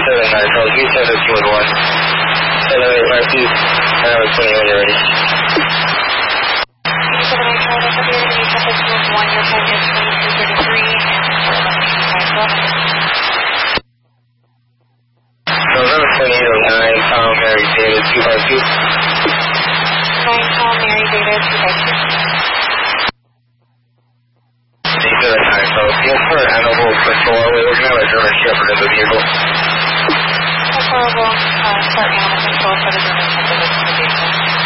so Houston 15 1. Accelerate northeast, 20 when you're ready. 7 Charlie, I'll be ready to be 1, your time is 22:33, and we're November 2809, Tom, Mary, David, 252. 9 Tom, Mary, David, 252. 879, so field for animal patrol, we're going to have a German Shepherd in the vehicle. Horrible, start animal control for the German Shepherd in the vehicle.